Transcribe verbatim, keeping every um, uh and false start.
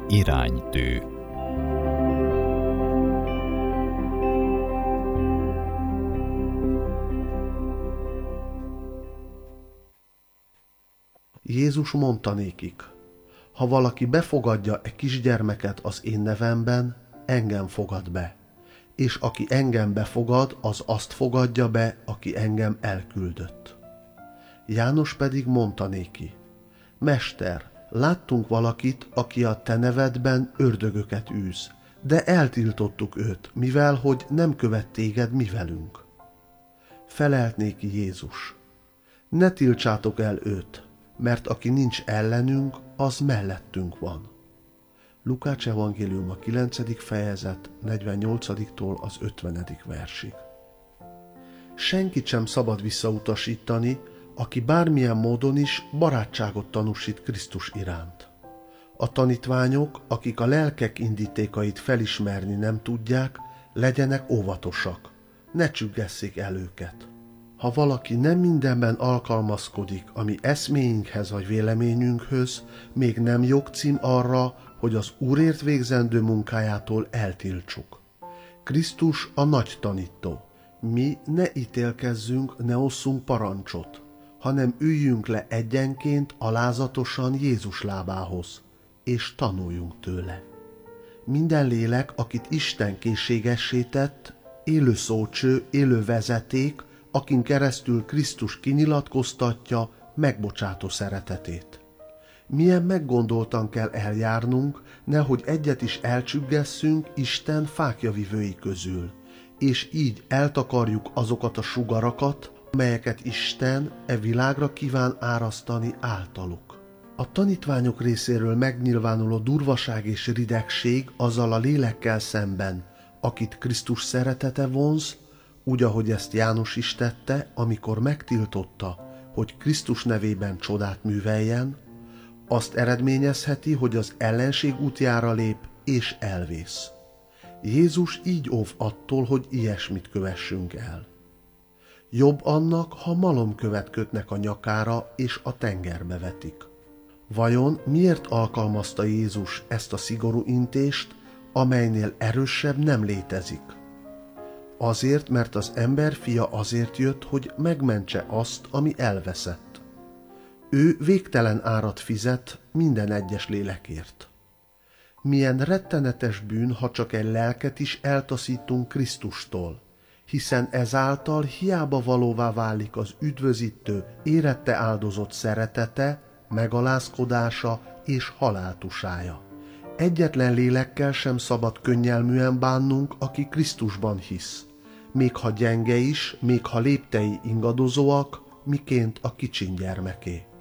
Iránytű. Jézus mondta nékik: ha valaki befogadja e kisgyermeket az én nevemben, engem fogad be, és aki engem befogad, az azt fogadja be, aki engem elküldött. János pedig mondta néki: Mester, láttunk valakit, aki a te nevedben ördögöket űz, de eltiltottuk őt, mivel hogy nem követ téged mi velünk. Felelt néki Jézus: ne tiltsátok el őt, mert aki nincs ellenünk, az mellettünk van. Lukács evangélium a kilencedik fejezet negyvennyolcadiktól az ötvenedik versig. Senkit sem szabad visszautasítani, aki bármilyen módon is barátságot tanúsít Krisztus iránt. A tanítványok, akik a lelkek indítékait felismerni nem tudják, legyenek óvatosak, ne csüggesszék el őket. Ha valaki nem mindenben alkalmazkodik a mi eszméinkhez vagy véleményünkhöz, még nem jogcím arra, hogy az Úrért végzendő munkájától eltiltsuk. Krisztus a nagy tanító. Mi ne ítélkezzünk, ne osszunk parancsot, hanem üljünk le egyenként alázatosan Jézus lábához, és tanuljunk tőle. Minden lélek, akit Isten készségessé tett, élő szócső, élő vezeték, akin keresztül Krisztus kinyilatkoztatja megbocsátó szeretetét. Milyen meggondoltan kell eljárnunk, nehogy egyet is elcsüggesszünk Isten fáklyavivői közül, és így eltakarjuk azokat a sugarakat, amelyeket Isten e világra kíván árasztani általuk. A tanítványok részéről megnyilvánuló durvaság és ridegség azzal a lélekkel szemben, akit Krisztus szeretete vonz, úgy, ahogy ezt János is tette, amikor megtiltotta, hogy Krisztus nevében csodát műveljen, azt eredményezheti, hogy az ellenség útjára lép és elvész. Jézus így óv attól, hogy ilyesmit kövessünk el. Jobb annak, ha malomkövet kötnek a nyakára és a tengerbe vetik. Vajon miért alkalmazta Jézus ezt a szigorú intést, amelynél erősebb nem létezik? Azért, mert az ember fia azért jött, hogy megmentse azt, ami elveszett. Ő végtelen árat fizet minden egyes lélekért. Milyen rettenetes bűn, ha csak egy lelket is eltaszítunk Krisztustól, hiszen ezáltal hiába valóvá válik az üdvözítő, érette áldozott szeretete, megalázkodása és haláltusája. Egyetlen lélekkel sem szabad könnyelműen bánnunk, aki Krisztusban hisz, még ha gyenge is, még ha léptei ingadozóak, miként a kicsin gyermeké.